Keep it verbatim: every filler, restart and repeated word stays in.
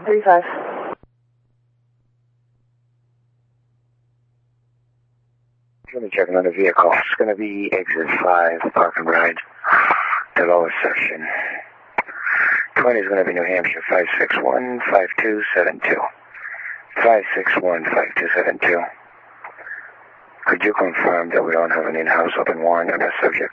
three five. Let me check another vehicle. It's going to be exit five, park and ride, the lowest section. twenty is going to be New Hampshire, five six one, five two seven two. five six one, five two seven two. Could you confirm that we don't have an in-house open warrant on that subject?